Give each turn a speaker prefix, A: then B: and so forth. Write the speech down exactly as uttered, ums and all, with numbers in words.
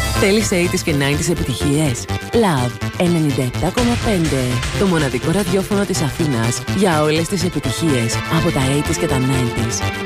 A: Θέλεις ογδόντα και ενενήντα επιτυχίες? Love ενενήντα επτά κόμμα πέντε. Το μοναδικό ραδιόφωνο της Αθήνας για όλες τις επιτυχίες από τα ογδόντα και τα ενενήντα.